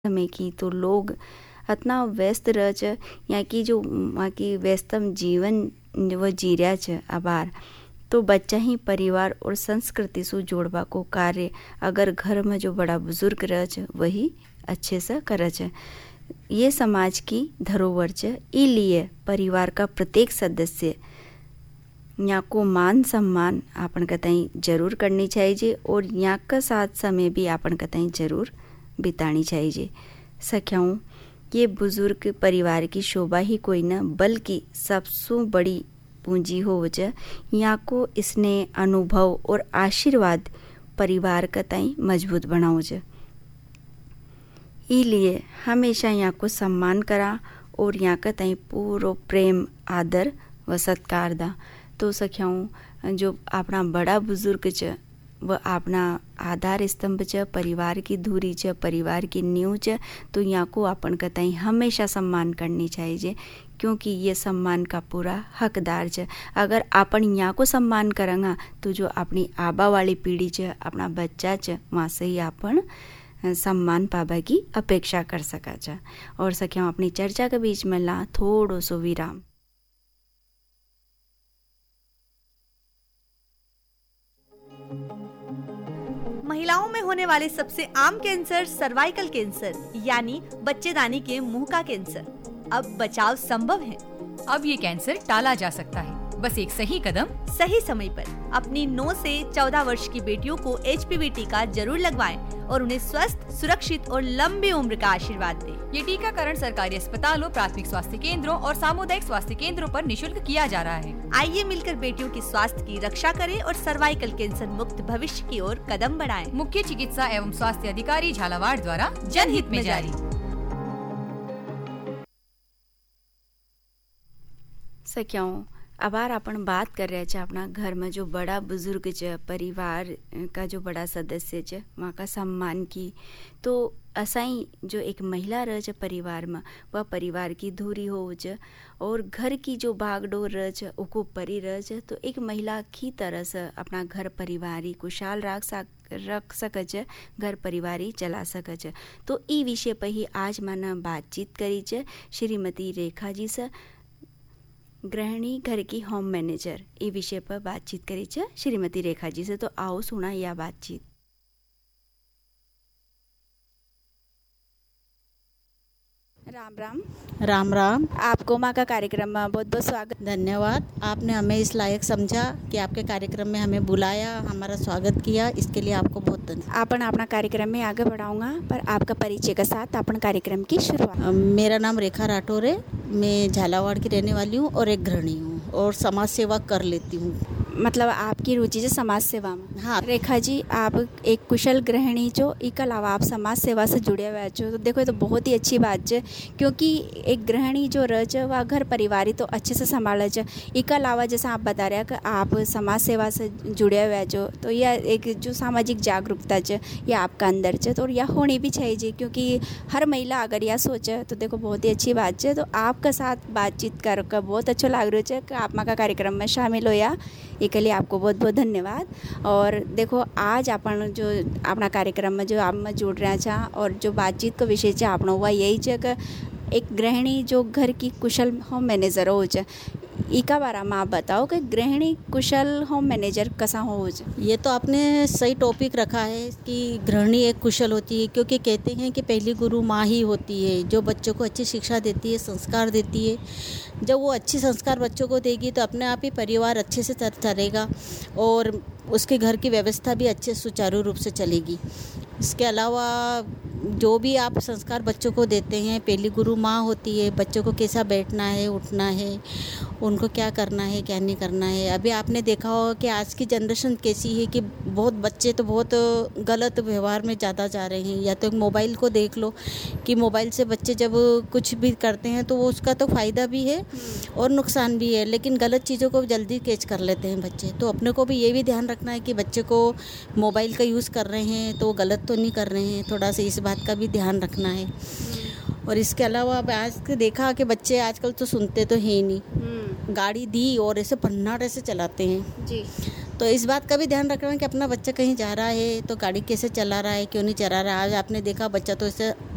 समय की तो लोग इतना व्यस्त रह छ यहाँ की जो वहाँ की व्यस्तम जीवन वो जी रहा छ आबार तो बच्चा ही परिवार और संस्कृति से जोड़वा को कार्य अगर घर में जो बड़ा बुजुर्ग रह छ वही अच्छे से कर छ। ये समाज की धरोहर छ, इसलिए परिवार का प्रत्येक सदस्य यहाँ को मान सम्मान आपन कतई जरूर करनी चाहिए और यहाँ का साथ समय भी आपन कतई जरूर बितानी चाहिए। सख्याऊँ ये बुजुर्ग परिवार की शोभा ही कोई न बल्कि सबसे बड़ी पूंजी हो च। यहाँ को स्नेह अनुभव और आशीर्वाद परिवार कतई मजबूत बनाओ च। इसलिए हमेशा यहाँ को सम्मान करा और यहाँ कतई पूरो प्रेम आदर व सत्कार दा। तो सख्याऊँ जो अपना बड़ा बुजुर्ग च वह अपना आधार स्तंभ च, परिवार की धुरी च, परिवार की नींव च, तो यहाँ को अपन कतई हमेशा सम्मान करनी चाहिए क्योंकि ये सम्मान का पूरा हकदार च। अगर अपन यहाँ को सम्मान करेंगे तो जो अपनी आबा वाली पीढ़ी च, अपना बच्चा च, वहाँ से ही अपन सम्मान पाबा की अपेक्षा कर सका च। और सख्या अपनी चर्चा के बीच में ला थोड़ो सो विराम। महिलाओं में होने वाले सबसे आम कैंसर सर्वाइकल कैंसर यानी बच्चेदानी के मुंह का कैंसर। अब बचाव संभव है। अब ये कैंसर टाला जा सकता है, बस एक सही कदम सही समय पर। अपनी 9 से 14 वर्ष की बेटियों को HPV टीका जरूर लगवाएं और उन्हें स्वस्थ, सुरक्षित और लंबी उम्र का आशीर्वाद दें। ये टीकाकरण सरकारी अस्पतालों, प्राथमिक स्वास्थ्य केंद्रों और सामुदायिक स्वास्थ्य केंद्रों पर निशुल्क किया जा रहा है। आइए मिलकर बेटियों की स्वास्थ्य की रक्षा करें और सर्वाइकल कैंसर मुक्त भविष्य की ओर कदम बढ़ाएं। मुख्य चिकित्सा एवं स्वास्थ्य अधिकारी झालावाड़ द्वारा जनहित में जारी। सख्याऊँ अबार अपन बात कर रहे च अपना घर में जो बड़ा बुजुर्ग च, परिवार का जो बड़ा सदस्य च, वहाँ का सम्मान की। तो असाई जो एक महिला रह च परिवार में, वह परिवार की धुरी हो च और घर की जो भागडोर रह च उको परी रह च। तो एक महिला की तरह से अपना घर परिवारी खुशहाल रख सक च, घर परिवारी चला सक च। तो ई विषय पर ही आज मैंने बातचीत करी च श्रीमती रेखा जी से, गृहिणी घर की होम मैनेजर। ये विषय पर बातचीत करी च श्रीमती रेखा जी से। तो आओ सुना यह बातचीत। राम राम। राम राम। आपको माँ का कार्यक्रम में बहुत बहुत स्वागत। धन्यवाद। आपने हमें इस लायक समझा कि आपके कार्यक्रम में हमें बुलाया, हमारा स्वागत किया, इसके लिए आपको बहुत धन्यवाद। अपन अपना कार्यक्रम में आगे बढ़ाऊंगा पर आपका परिचय के साथ अपन कार्यक्रम की शुरुआत। मेरा नाम रेखा राठौर है। मैं झालावाड़ की रहने वाली हूँ और एक गृहिणी हूँ और समाज सेवा कर लेती हूँ। मतलब आपकी रुचि है समाज सेवा में। हाँ रेखा जी, आप एक कुशल गृहिणी जो, इसके अलावा आप समाज सेवा से जुड़े हुए हो। तो देखो ये तो बहुत ही अच्छी बात है क्योंकि एक गृहिणी जो रह च वह घर परिवार तो अच्छे से संभाले च। इसके अलावा जैसा आप बता रहे हैं कि आप समाज सेवा से जुड़े हुए हो, तो यह एक जो सामाजिक जागरूकता च यह आपका अंदर च, तो यह होनी भी चाहिए क्योंकि हर महिला अगर यह सोचे तो देखो बहुत ही अच्छी बात है। तो आपके साथ बातचीत कर बहुत अच्छा लग रहा है कि आप माँ का कार्यक्रम में शामिल होया, इसके लिए आपको बहुत बहुत धन्यवाद। और देखो आज अपन जो अपना कार्यक्रम में जो आप में जुड़ रहे हैं और जो बातचीत का विषय है अपना हुआ यही है कि एक गृहिणी जो घर की कुशल होम मैनेजर हो जाए। इसका बारे में आप बताओ कि गृहिणी कुशल होम मैनेजर कैसा हो जाए। ये तो आपने सही टॉपिक रखा है कि गृहिणी एक कुशल होती है क्योंकि कहते हैं कि पहली गुरु माँ ही होती है जो बच्चों को अच्छी शिक्षा देती है, संस्कार देती है। जब वो अच्छी संस्कार बच्चों को देगी तो अपने आप ही परिवार अच्छे से चलेगा और उसके घर की व्यवस्था भी अच्छे सुचारू रूप से चलेगी। इसके अलावा जो भी आप संस्कार बच्चों को देते हैं, पहली गुरु माँ होती है। बच्चों को कैसा बैठना है, उठना है, उनको क्या करना है, क्या नहीं करना है। अभी आपने देखा होगा कि आज की जनरेशन कैसी है कि बहुत बच्चे तो बहुत गलत व्यवहार में ज़्यादा जा रहे हैं। या तो मोबाइल को देख लो कि मोबाइल से बच्चे जब कुछ भी करते हैं तो वो उसका तो फ़ायदा भी है और नुकसान भी है, लेकिन गलत चीज़ों को जल्दी कैच कर लेते हैं बच्चे। तो अपने को भी ये भी ध्यान रखना है कि बच्चे को मोबाइल का यूज़ कर रहे हैं तो गलत तो नहीं कर रहे हैं, थोड़ा सा इस बात का भी ध्यान रखना है। और इसके अलावा अब आज देखा कि बच्चे आजकल तो सुनते तो हैं नहीं, गाड़ी दी और ऐसे पन्नाट ऐसे चलाते हैं जी। तो इस बात का भी ध्यान रखना कि अपना बच्चा कहीं जा रहा है तो गाड़ी कैसे चला रहा है, क्यों नहीं चला रहा है। आज आपने देखा बच्चा तो ऐसे